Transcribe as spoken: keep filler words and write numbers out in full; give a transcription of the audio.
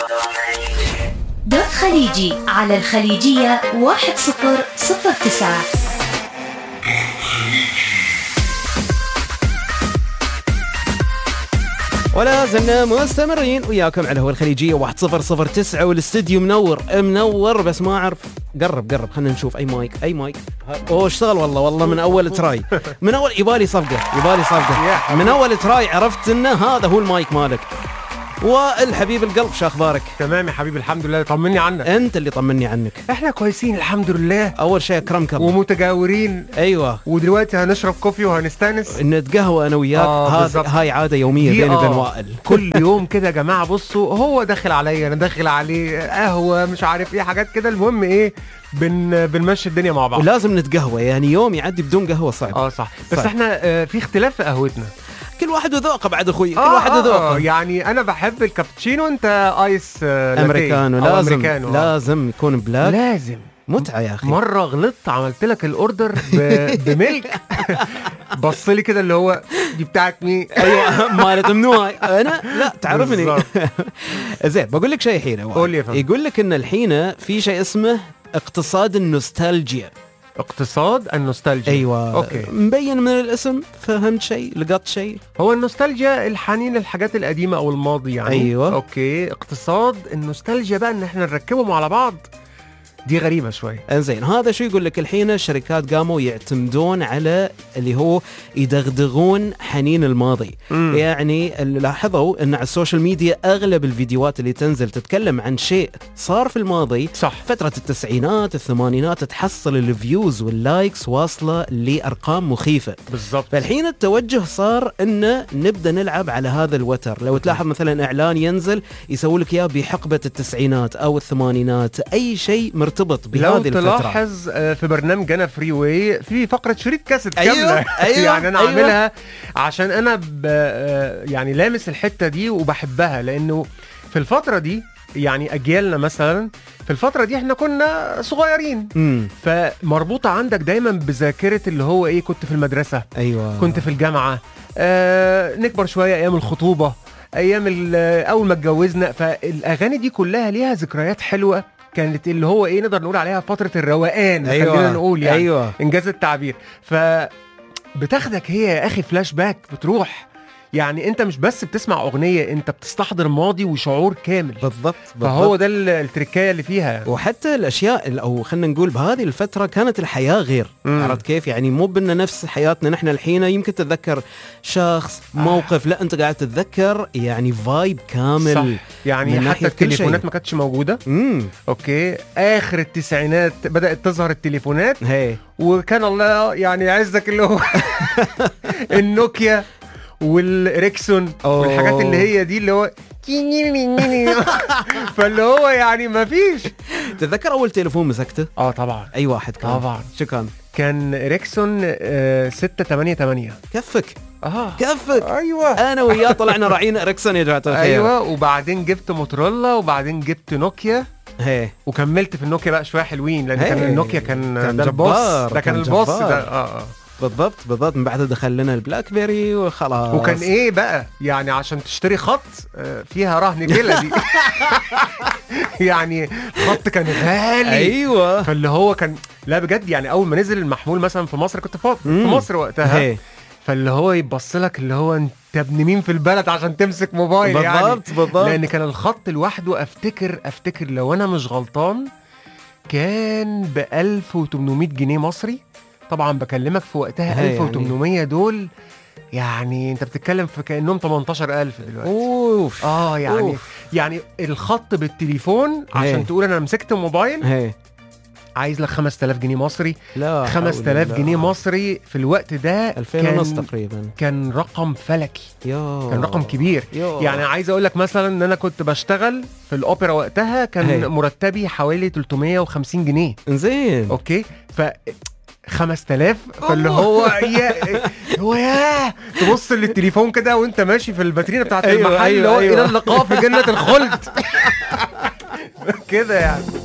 دوت خليجي على الخليجية واحد صفر صفر تسعة. ولا زلنا مستمرين وياكم على هو الخليجية واحد صفر صفر تسعة، والاستديو منور منور بس ما أعرف. قرب قرب خلنا نشوف أي مايك أي مايك. أوه اشتغل والله والله من أول تراي من أول يبالي صفقة يبالي صفقة من أول تراي عرفت إنه هذا هو المايك مالك. والحبيب القلب شو أخبارك؟ تمام يا حبيبي الحمد لله. طمني عنك. أنت اللي طمني عنك. احنا كويسين الحمد لله. أول شيء أكرمك الله ومتجاورين. أيوة. ودلوقتي هنشرب كوفي وهنستانس نتقهوى أنا وياك. آه هذا هاي عادة يومية بيني وبين وائل. كل يوم كده يا جماعة. بصوا هو داخل عليا أنا داخل عليه قهوة مش عارف إيه حاجات كده. المهم إيه بن بنمشي الدنيا مع بعض. ولازم نتقهوى يعني يوم يعدي بدون قهوة صعب. اه صح. بس صح. احنا اه في اختلاف في قهوتنا. كل واحد وذوقه بعد اخوي. كل آه واحد وذوقه. آه يعني انا بحب الكابتشينو انت ايس آه امريكانو. لازم أمريكانو. لازم يكون بلاك. لازم متعة يا اخي. مرة غلطت عملت لك الاوردر بملك بص لي كده اللي هو دي بتاعك مين؟ ايوه مالت منو انا؟ لا تعرفني. زين بقول لك شيء حين قول لي. يقول لك ان الحين في شيء اسمه اقتصاد النوستالجيا. اقتصاد النوستالجيا. ايوه اوكي. مبين من الاسم. فهمت شيء؟ لقطت شيء؟ هو النوستالجيا الحنين للحاجات القديمه او الماضي يعني. ايوه اوكي. اقتصاد النوستالجيا بقى ان احنا نركبهم على بعض دي غريبة شوي. انزين هذا شو يقول لك الحين الشركات قاموا يعتمدون على اللي هو يدغدغون حنين الماضي. مم. يعني لاحظوا ان على السوشيال ميديا اغلب الفيديوهات اللي تنزل تتكلم عن شيء صار في الماضي. صح. فترة التسعينات الثمانينات تحصل الفيوز واللايكس واصلة لارقام مخيفة. بالضبط. فالحين التوجه صار ان نبدا نلعب على هذا الوتر. لو تلاحظ مثلا اعلان ينزل يسوي لك اياه بحقبة التسعينات او الثمانينات اي شيء مرتبط بهذه الفترة. لو تلاحظ في برنامج أنا فري واي في فقرة شريط كاسيت أيوة كاملة. أيوة يعني أنا أيوة أعملها عشان أنا ب يعني لامس الحتة دي وبحبها لأنه في الفترة دي يعني أجيالنا مثلا في الفترة دي احنا كنا صغيرين. مم. فمربوطة عندك دايما بذاكرة اللي هو ايه كنت في المدرسة. أيوة. كنت في الجامعة. آه نكبر شوية أيام الخطوبة أيام أول ما اتجوزنا. فالأغاني دي كلها ليها ذكريات حلوة كانت اللي هو ايه نقدر نقول عليها فترة الروقان. أيوة. خلينا نقول يعني أيوة. انجاز التعبير. فبتاخدك هي يا اخي فلاش باك بتروح يعني انت مش بس بتسمع اغنية انت بتستحضر ماضي وشعور كامل. بالضبط. فهو ده التركية اللي فيها. وحتى الاشياء او خلينا نقول بهذه الفترة كانت الحياة غير. عرفت كيف يعني مو بنا نفس حياتنا نحن الحين. يمكن تتذكر شخص موقف آه. لا انت قاعد تتذكر يعني فايب كامل. صح. يعني حتى التليفونات ما كانتش موجودة. مم. اوكي. اخر التسعينات بدأت تظهر التليفونات. هي. وكان الله يعني يعزك اللي هو النوكيا والريكسون والحاجات اللي هي دي اللي هو فاللي هو يعني ما فيش. تتذكر اول تليفون مسكته؟ اه طبعا. اي واحد كان؟ طبعا. شو كان؟ كان ريكسون آه ستة ثمانية ثمانية. كفك اه كفك. ايوه انا وياه طلعنا راعين ريكسون يا جماعه الخير. ايوه. وبعدين جبت موتورولا وبعدين جبت نوكيا. هي. وكملت في النوكيا بقى شويه حلوين لان كان النوكيا كان, كان ده البوس. ده كان البوس ده. اه اه بالضبط بالضبط. من بعد دخل لنا البلاك بيري وخلاص. وكان ايه بقى يعني عشان تشتري خط فيها رهن كده دي يعني خط كان غالي. ايوه. فاللي هو كان لا بجد يعني اول ما نزل المحمول مثلا في مصر كنت في مصر وقتها. هي. فاللي هو يبص لك اللي هو انت ابن مين في البلد عشان تمسك موبايل. بالضبط يعني بالضبط. لان كان الخط لوحده افتكر افتكر لو انا مش غلطان كان بألف وتمنمية جنيه مصري. طبعا بكلمك في وقتها ألف وتمنمية دول يعني انت بتتكلم في كأنهم تمنتاشر ألف دلوقتي. اوف. اه يعني أوف. يعني الخط بالتليفون عشان هي. تقول انا مسكت موبايل هي. عايز لك خمسة آلاف جنيه مصري. لا خمسة آلاف جنيه مصري في الوقت ده ألفين ونص تقريبا. كان رقم فلكي. يو. كان رقم كبير. يو. يعني عايز اقول لك مثلا ان انا كنت بشتغل في الاوبرا وقتها كان هي. مرتبي حوالي ثلاثمية وخمسين جنيه. انزين. اوكي. ف خمسة آلاف. فاللي هو يا هو يا تبص للتليفون كده وانت ماشي في الباترينا بتاعت أيوة المحل اللي أيوة هو أيوة. الى اللقاء في جنة الخلد كده يعني.